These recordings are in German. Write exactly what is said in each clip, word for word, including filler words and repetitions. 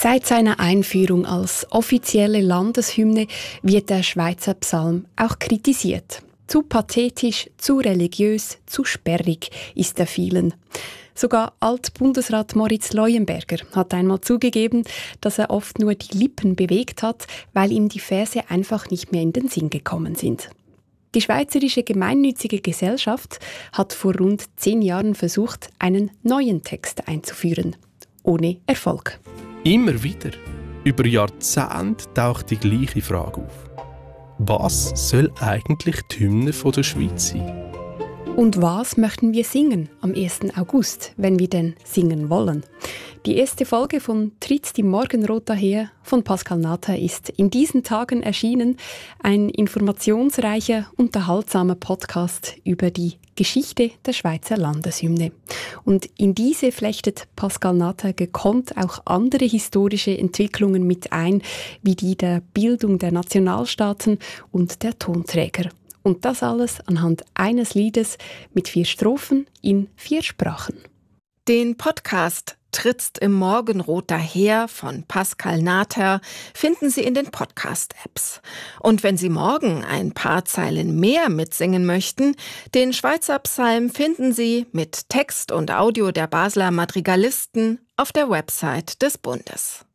Seit seiner Einführung als offizielle Landeshymne wird der Schweizer Psalm auch kritisiert. Zu pathetisch, zu religiös, zu sperrig ist er vielen. Sogar Altbundesrat Moritz Leuenberger hat einmal zugegeben, dass er oft nur die Lippen bewegt hat, weil ihm die Verse einfach nicht mehr in den Sinn gekommen sind. Die Schweizerische Gemeinnützige Gesellschaft hat vor rund zehn Jahren versucht, einen neuen Text einzuführen. Ohne Erfolg. Immer wieder, über Jahrzehnte taucht die gleiche Frage auf. Was soll eigentlich die Hymne der Schweiz sein? Und was möchten wir singen am ersten August, wenn wir denn singen wollen? Die erste Folge von Tritt die Morgenrot daher von Pascal Nather ist in diesen Tagen erschienen. Ein informationsreicher, unterhaltsamer Podcast über die Geschichte der Schweizer Landeshymne. Und in diese flechtet Pascal Nather gekonnt auch andere historische Entwicklungen mit ein, wie die der Bildung der Nationalstaaten und der Tonträger. Und das alles anhand eines Liedes mit vier Strophen in vier Sprachen. Den Podcast Trittst im Morgenrot daher von Pascal Nather finden Sie in den Podcast-Apps. Und wenn Sie morgen ein paar Zeilen mehr mitsingen möchten, den Schweizer Psalm finden Sie mit Text und Audio der Basler Madrigalisten auf der Website des Bundes.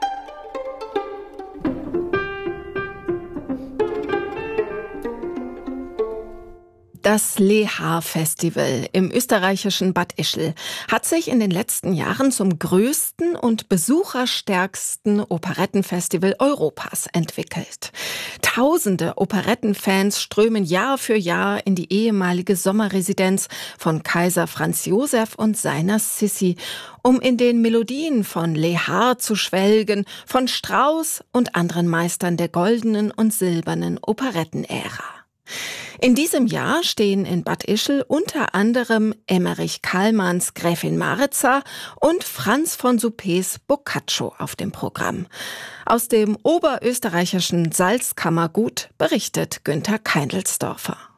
Das Lehar-Festival im österreichischen Bad Ischl hat sich in den letzten Jahren zum größten und besucherstärksten Operettenfestival Europas entwickelt. Tausende Operettenfans strömen Jahr für Jahr in die ehemalige Sommerresidenz von Kaiser Franz Josef und seiner Sissi, um in den Melodien von Lehar zu schwelgen, von Strauss und anderen Meistern der goldenen und silbernen Operettenära. In diesem Jahr stehen in Bad Ischl unter anderem Emmerich Kallmanns Gräfin Maritza und Franz von Suppes Boccaccio auf dem Programm. Aus dem oberösterreichischen Salzkammergut berichtet Günther Keindelsdorfer.